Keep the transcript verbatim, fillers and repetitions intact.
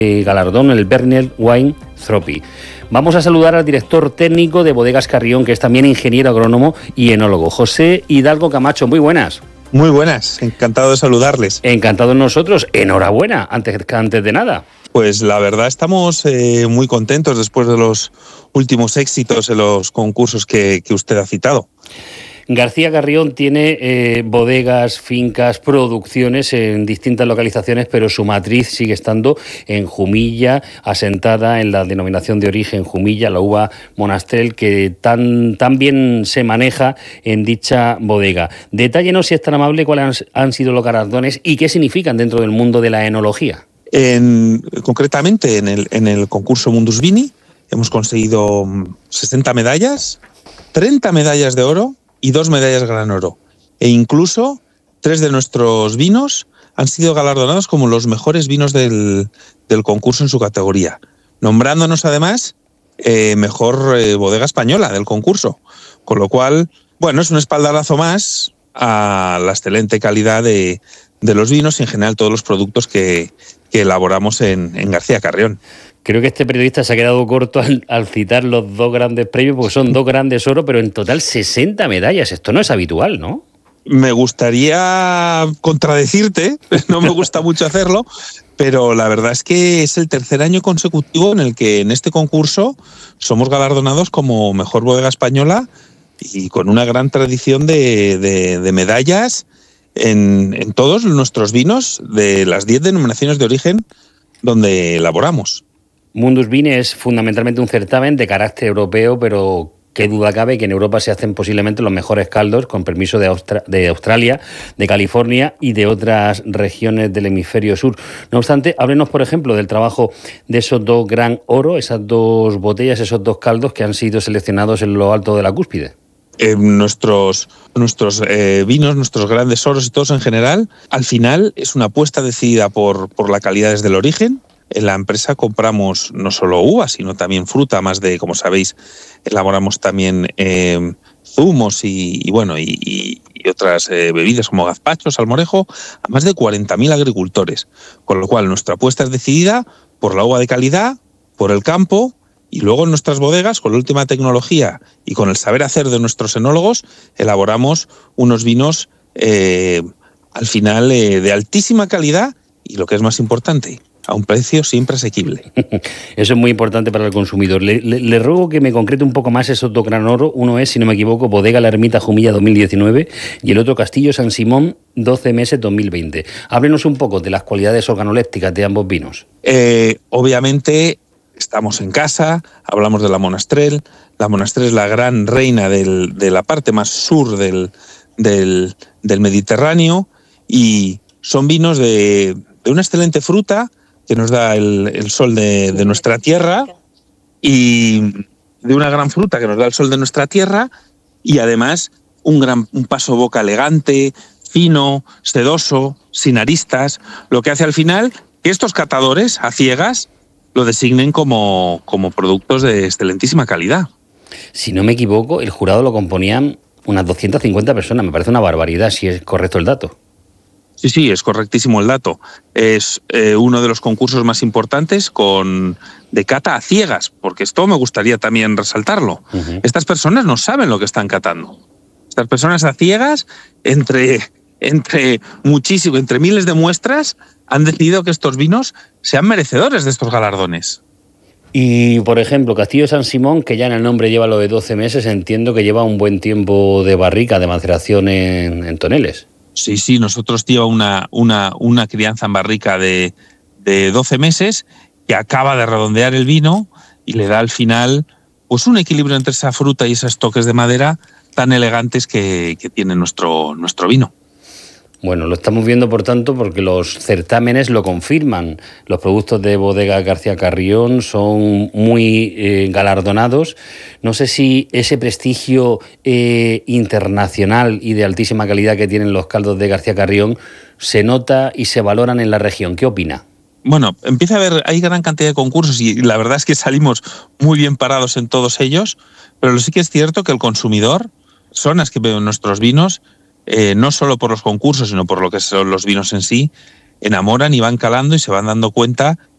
galardón, el Bernel Wine Trophy. Vamos a saludar al director técnico de Bodegas Carrión, que es también ingeniero agrónomo y enólogo, José Hidalgo Camacho. Muy buenas. Muy buenas, encantado de saludarles. Encantado nosotros, enhorabuena, antes, antes de nada. Pues la verdad estamos eh, muy contentos después de los últimos éxitos en los concursos que, que usted ha citado. García Carrión tiene eh, bodegas, fincas, producciones en distintas localizaciones, pero su matriz sigue estando en Jumilla, asentada en la denominación de origen Jumilla, la uva Monastrell, que tan, tan bien se maneja en dicha bodega. Detállenos, si es tan amable, cuáles han, han sido los galardones y qué significan dentro del mundo de la enología. En, concretamente, en el, en el concurso Mundus Vini hemos conseguido sesenta medallas, treinta medallas de oro y dos medallas Gran Oro. E incluso tres de nuestros vinos han sido galardonados como los mejores vinos del, del concurso en su categoría, nombrándonos además eh, mejor eh, bodega española del concurso. Con lo cual, bueno, es un espaldarazo más a la excelente calidad de, de los vinos y en general todos los productos que, que elaboramos en, en García Carrión. Creo que este periodista se ha quedado corto al, al citar los dos grandes premios, porque son dos grandes oro, pero en total sesenta medallas. Esto no es habitual, ¿no? Me gustaría contradecirte, no me gusta mucho hacerlo, pero la verdad es que es el tercer año consecutivo en el que en este concurso somos galardonados como mejor bodega española y con una gran tradición de, de, de medallas en, en todos nuestros vinos de las diez denominaciones de origen donde elaboramos. Mundus Vini es fundamentalmente un certamen de carácter europeo, pero qué duda cabe que en Europa se hacen posiblemente los mejores caldos, con permiso de, Austra- de Australia, de California y de otras regiones del hemisferio sur. No obstante, háblenos, por ejemplo, del trabajo de esos dos Gran Oro, esas dos botellas, esos dos caldos que han sido seleccionados en lo alto de la cúspide. Eh, nuestros nuestros eh, vinos, nuestros grandes oros y todos en general, al final es una apuesta decidida por, por la calidad desde el origen. En la empresa compramos no solo uvas, sino también fruta, más de, como sabéis, elaboramos también eh, zumos y, y bueno y, y, y otras eh, bebidas como gazpacho, salmorejo, a más de cuarenta mil agricultores. Con lo cual nuestra apuesta es decidida por la uva de calidad, por el campo, y luego en nuestras bodegas, con la última tecnología y con el saber hacer de nuestros enólogos, elaboramos unos vinos eh, al final eh, de altísima calidad y, lo que es más importante, a un precio siempre asequible. Eso es muy importante para el consumidor. Le, le, le ruego que me concrete un poco más esos dos Gran Oro. Uno es, si no me equivoco, Bodega La Ermita Jumilla dos mil diecinueve y el otro Castillo San Simón doce meses dos mil veinte. Háblenos un poco de las cualidades organolépticas de ambos vinos. Eh, obviamente estamos en casa, hablamos de la Monastrell. La Monastrell es la gran reina del, de la parte más sur del, del, del Mediterráneo y son vinos de, de una excelente fruta que nos da el, el sol de, de nuestra tierra y de una gran fruta que nos da el sol de nuestra tierra y además un gran un paso boca elegante, fino, sedoso, sin aristas, lo que hace al final que estos catadores a ciegas lo designen como, como productos de excelentísima calidad. Si no me equivoco, el jurado lo componían unas doscientas cincuenta personas, me parece una barbaridad, si es correcto el dato. Sí, sí, es correctísimo el dato. Es eh, uno de los concursos más importantes con de cata a ciegas, porque esto me gustaría también resaltarlo. Uh-huh. Estas personas no saben lo que están catando. Estas personas a ciegas, entre, entre muchísimo, entre miles de muestras, han decidido que estos vinos sean merecedores de estos galardones. Y, por ejemplo, Castillo San Simón, que ya en el nombre lleva lo de doce meses, entiendo que lleva un buen tiempo de barrica, de maceración en, en toneles. Sí, sí, nosotros lleva una, una, una crianza en barrica de, de doce meses que acaba de redondear el vino y le da al final pues un equilibrio entre esa fruta y esos toques de madera tan elegantes que, que tiene nuestro, nuestro vino. Bueno, lo estamos viendo, por tanto, porque los certámenes lo confirman. Los productos de Bodega García Carrión son muy eh, galardonados. No sé si ese prestigio eh, internacional y de altísima calidad que tienen los caldos de García Carrión se nota y se valoran en la región. ¿Qué opina? Bueno, empieza a haber, hay gran cantidad de concursos y la verdad es que salimos muy bien parados en todos ellos, pero sí que es cierto que el consumidor, personas que beben nuestros vinos, Eh, no solo por los concursos, sino por lo que son los vinos en sí, enamoran y van calando y se van dando cuenta